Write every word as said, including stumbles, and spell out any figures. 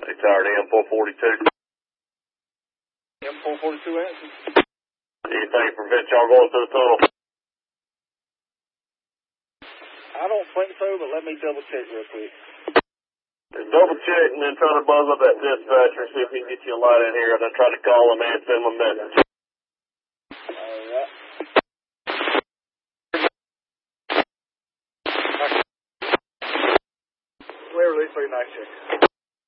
County Tower to M four forty-two. M four forty-two answers. Anything prevent y'all going through the tunnel? I don't think so, but let me double check real quick. Just double check and then try to buzz up that dispatcher and see if he can get you a light in here, and then try to call him and send him a message. Alright. Clear release for your night check.